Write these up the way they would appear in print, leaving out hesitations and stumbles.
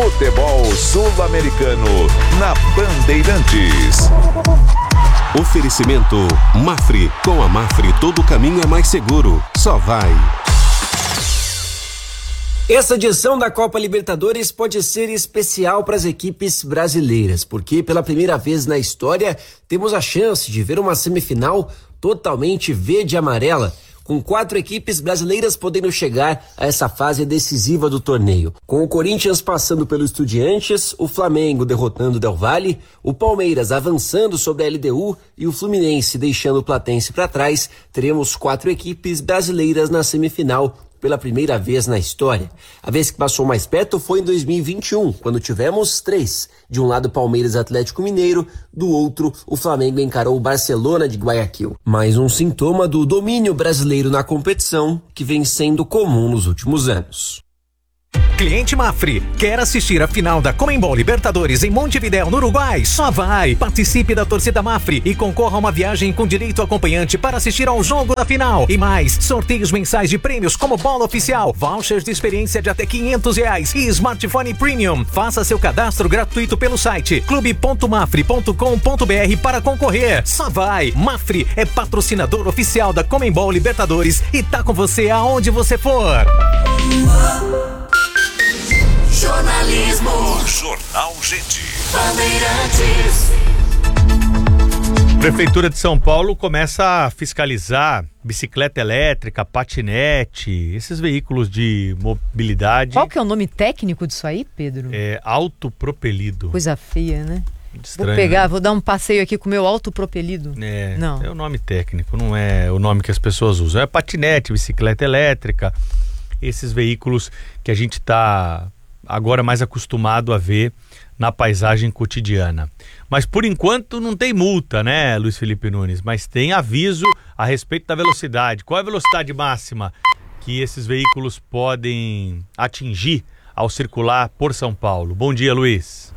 Futebol Sul-Americano na Bandeirantes. Oferecimento Mafre. Com a Mafre todo caminho é mais seguro. Só vai. Essa edição da Copa Libertadores pode ser especial para as equipes brasileiras, porque pela primeira vez na história temos a chance de ver uma semifinal totalmente verde e amarela, com 4 equipes brasileiras podendo chegar a essa fase decisiva do torneio. Com o Corinthians passando pelo Estudiantes, o Flamengo derrotando o Del Valle, o Palmeiras avançando sobre a LDU e o Fluminense deixando o Platense para trás, teremos 4 equipes brasileiras na semifinal pela primeira vez na história. A vez que passou mais perto foi em 2021, quando tivemos 3. De um lado, Palmeiras e Atlético Mineiro, do outro, o Flamengo encarou o Barcelona de Guayaquil. Mais um sintoma do domínio brasileiro na competição, que vem sendo comum nos últimos anos. Cliente Mafre, quer assistir a final da Conmebol Libertadores em Montevidéu, no Uruguai? Só vai! Participe da torcida Mafre e concorra a uma viagem com direito acompanhante para assistir ao jogo da final. E mais, sorteios mensais de prêmios como bola oficial, vouchers de experiência de até R$500 e smartphone premium. Faça seu cadastro gratuito pelo site clube.mafre.com.br para concorrer. Só vai! Mafre é patrocinador oficial da Conmebol Libertadores e tá com você aonde você for. Jornalismo. Jornal Gente. Bandeirantes. Prefeitura de São Paulo começa a fiscalizar bicicleta elétrica, patinete, esses veículos de mobilidade. Qual que é o nome técnico disso aí, Pedro? É autopropelido. Coisa feia, né? Estranho, vou pegar, né? Vou dar um passeio aqui com o meu autopropelido. Não. É o nome técnico, não é o nome que as pessoas usam. É patinete, bicicleta elétrica, esses veículos que a gente está agora mais acostumado a ver na paisagem cotidiana. Mas por enquanto não tem multa, né, Luiz Felipe Nunes? Mas tem aviso a respeito da velocidade. Qual é a velocidade máxima que esses veículos podem atingir ao circular por São Paulo? Bom dia, Luiz.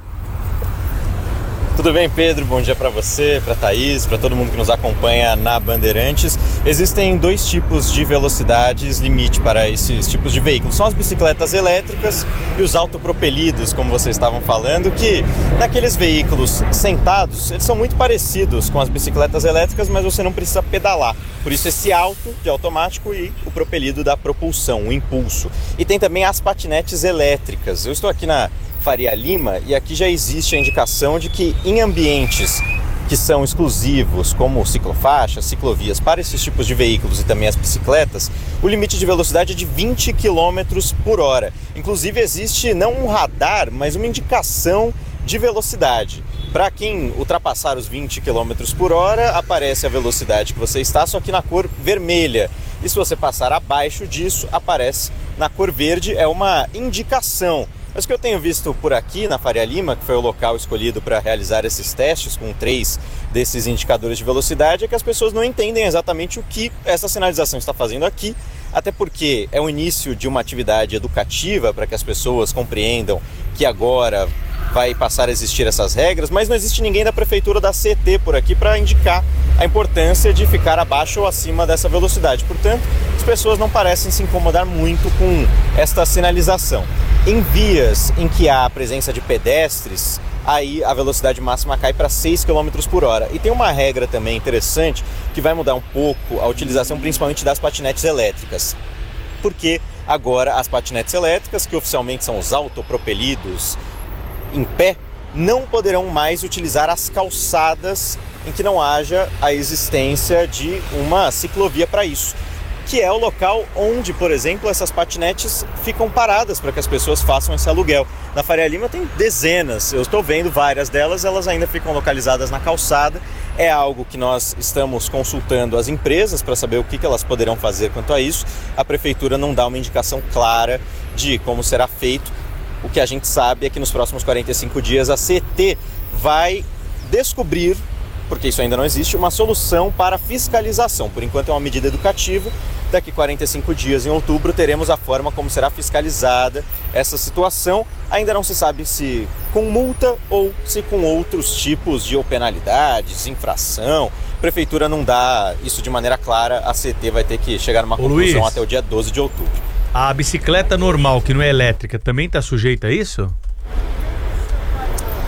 Tudo bem, Pedro? Bom dia para você, para Thaís, para todo mundo que nos acompanha na Bandeirantes. Existem 2 tipos de velocidades limite para esses tipos de veículos. São as bicicletas elétricas e os autopropelidos, como vocês estavam falando, que naqueles veículos sentados, eles são muito parecidos com as bicicletas elétricas, mas você não precisa pedalar. Por isso esse auto de automático e o propelido da propulsão, o impulso. E tem também as patinetes elétricas. Eu estou aqui na Faria Lima e aqui já existe a indicação de que em ambientes que são exclusivos, como ciclofaixas, ciclovias para esses tipos de veículos e também as bicicletas, o limite de velocidade é de 20 km por hora. Inclusive existe não um radar, mas uma indicação de velocidade. Para quem ultrapassar os 20 km por hora, aparece a velocidade que você está, só que na cor vermelha. E se você passar abaixo disso, aparece na cor verde, é uma indicação. Mas o que eu tenho visto por aqui na Faria Lima, que foi o local escolhido para realizar esses testes com 3 desses indicadores de velocidade, é que as pessoas não entendem exatamente o que essa sinalização está fazendo aqui, até porque é o início de uma atividade educativa para que as pessoas compreendam que agora vai passar a existir essas regras, mas não existe ninguém da prefeitura da CET por aqui para indicar a importância de ficar abaixo ou acima dessa velocidade. Portanto, as pessoas não parecem se incomodar muito com esta sinalização. Em vias em que há a presença de pedestres, aí a velocidade máxima cai para 6 km por hora. E tem uma regra também interessante que vai mudar um pouco a utilização principalmente das patinetes elétricas. Porque agora as patinetes elétricas, que oficialmente são os autopropelidos em pé, não poderão mais utilizar as calçadas em que não haja a existência de uma ciclovia para isso, que é o local onde, por exemplo, essas patinetes ficam paradas para que as pessoas façam esse aluguel. Na Faria Lima tem dezenas, eu estou vendo várias delas, elas ainda ficam localizadas na calçada. É algo que nós estamos consultando as empresas para saber o que elas poderão fazer quanto a isso. A prefeitura não dá uma indicação clara de como será feito. O que a gente sabe é que nos próximos 45 dias a CET vai descobrir, porque isso ainda não existe, uma solução para fiscalização. Por enquanto é uma medida educativa. Daqui 45 dias, em outubro, teremos a forma como será fiscalizada essa situação. Ainda não se sabe se com multa ou se com outros tipos de penalidades, infração. A prefeitura não dá isso de maneira clara, a CET vai ter que chegar numa conclusão até o dia 12 de outubro. A bicicleta normal, que não é elétrica, também está sujeita a isso?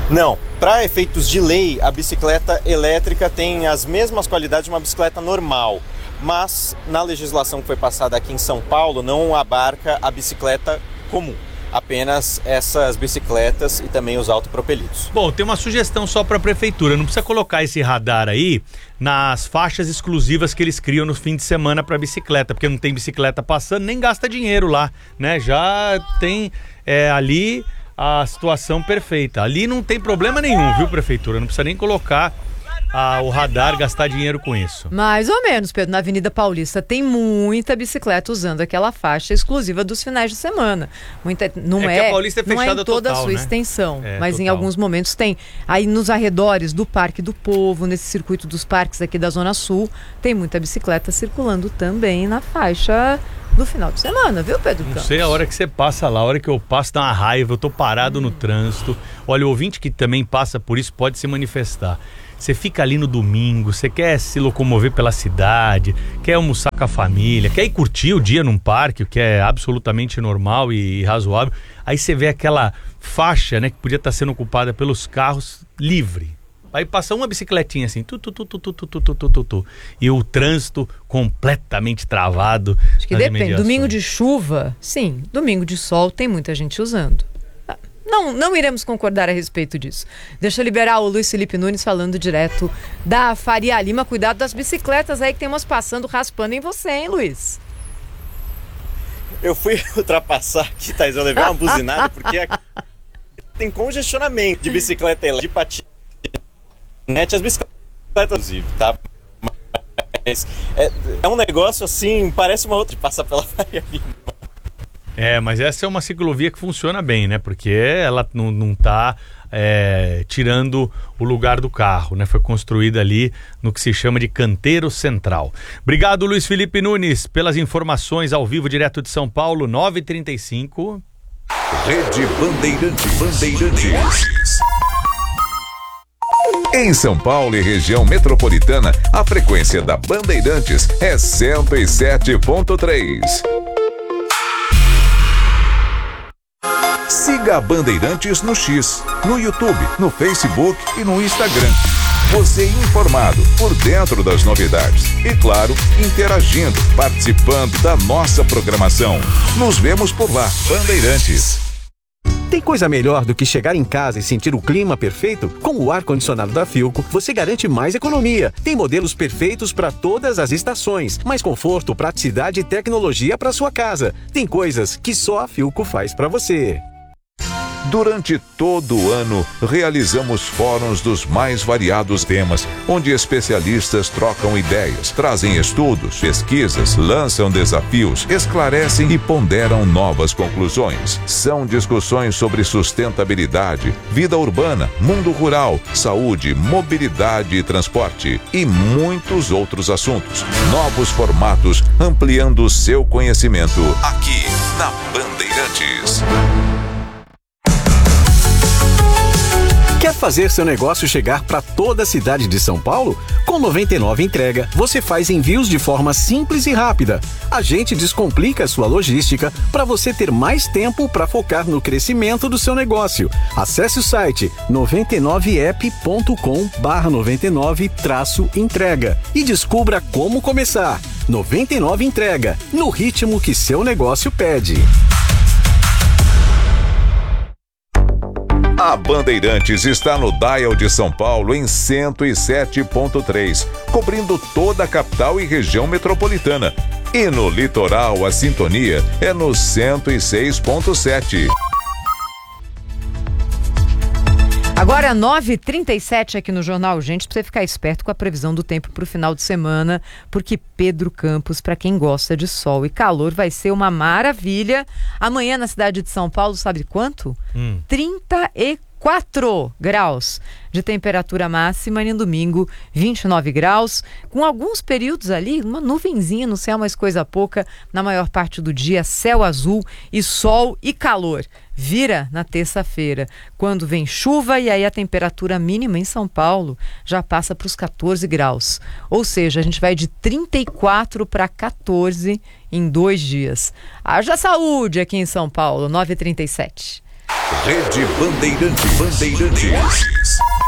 Não, para efeitos de lei, a bicicleta elétrica tem as mesmas qualidades de uma bicicleta normal, mas na legislação que foi passada aqui em São Paulo não abarca a bicicleta comum. Apenas essas bicicletas e também os autopropelidos. Bom, tem uma sugestão só para a prefeitura, não precisa colocar esse radar aí nas faixas exclusivas que eles criam no fim de semana para bicicleta, porque não tem bicicleta passando, nem gasta dinheiro lá, né? Já tem ali a situação perfeita. Ali não tem problema nenhum, viu, prefeitura? Não precisa nem colocar o radar, gastar dinheiro com isso. Mais ou menos, Pedro. Na Avenida Paulista tem muita bicicleta usando aquela faixa exclusiva dos finais de semana. Não que a Paulista é não fechada em toda total, a sua né? extensão, mas total. em alguns momentos tem. Aí nos arredores do Parque do Povo, nesse circuito dos parques aqui da Zona Sul, tem muita bicicleta circulando também na faixa do final de semana, viu, Pedro Campos? Não sei a hora que você passa lá, a hora que eu passo dá uma raiva, eu tô parado no trânsito. Olha, o ouvinte que também passa por isso pode se manifestar. Você fica ali no domingo, você quer se locomover pela cidade, quer almoçar com a família, quer ir curtir o dia num parque, o que é absolutamente normal e razoável. Aí você vê aquela faixa, né, que podia estar sendo ocupada pelos carros livre. Aí passa uma bicicletinha assim, e o trânsito completamente travado. Acho que depende. Domingo de chuva, sim. Domingo de sol tem muita gente usando. Não iremos concordar a respeito disso. Deixa eu liberar o Luiz Felipe Nunes falando direto da Faria Lima. Cuidado das bicicletas aí que tem umas passando, raspando em você, hein, Luiz? Eu fui ultrapassar aqui, Thaís, eu levei uma buzinada porque tem congestionamento de bicicleta elétrica, de patinete, as bicicletas, inclusive, tá? Mas é um negócio assim, parece uma outra de passar pela Faria Lima. Mas essa é uma ciclovia que funciona bem, né? Porque ela não tá tirando o lugar do carro, né? Foi construída ali no que se chama de canteiro central. Obrigado, Luiz Felipe Nunes, pelas informações ao vivo direto de São Paulo, 9h35. Rede Bandeirantes. Em São Paulo e região metropolitana, a frequência da Bandeirantes é 107.3. Siga a Bandeirantes no X, no YouTube, no Facebook e no Instagram. Você informado, por dentro das novidades. E claro, interagindo, participando da nossa programação. Nos vemos por lá, Bandeirantes. Tem coisa melhor do que chegar em casa e sentir o clima perfeito? Com o ar-condicionado da Philco, você garante mais economia. Tem modelos perfeitos para todas as estações. Mais conforto, praticidade e tecnologia para sua casa. Tem coisas que só a Philco faz para você. Durante todo o ano, realizamos fóruns dos mais variados temas, onde especialistas trocam ideias, trazem estudos, pesquisas, lançam desafios, esclarecem e ponderam novas conclusões. São discussões sobre sustentabilidade, vida urbana, mundo rural, saúde, mobilidade e transporte e muitos outros assuntos. Novos formatos ampliando o seu conhecimento aqui na Bandeirantes. Quer fazer seu negócio chegar para toda a cidade de São Paulo? Com 99 Entrega, você faz envios de forma simples e rápida. A gente descomplica a sua logística para você ter mais tempo para focar no crescimento do seu negócio. Acesse o site 99app.com/99-entrega e descubra como começar. 99 Entrega, no ritmo que seu negócio pede. A Bandeirantes está no dial de São Paulo em 107.3, cobrindo toda a capital e região metropolitana. E no litoral, a sintonia é no 106.7. Agora 9h37 aqui no Jornal Gente, para você ficar esperto com a previsão do tempo para o final de semana, porque Pedro Campos, para quem gosta de sol e calor, vai ser uma maravilha. Amanhã na cidade de São Paulo, sabe quanto? 34 graus de temperatura máxima, e no domingo 29 graus, com alguns períodos ali, uma nuvenzinha no céu, mas coisa pouca. Na maior parte do dia, céu azul e sol e calor. Vira na terça-feira, quando vem chuva, e aí a temperatura mínima em São Paulo já passa para os 14 graus. Ou seja, a gente vai de 34 para 14 em 2 dias. Haja saúde aqui em São Paulo, 9h37. Rede Bandeirantes.